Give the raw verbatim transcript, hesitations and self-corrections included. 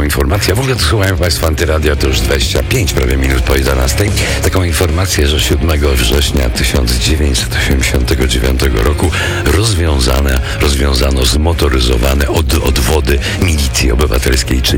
informację. W ogóle to słuchają Państwo Antyradia, to już dwadzieścia pięć prawie minut po jedenastej. Taką informację, że siódmego września tysiąc dziewięćset osiemdziesiątego dziewiątego roku rozwiązane, rozwiązano zmotoryzowane od, odwody milicji obywatelskiej,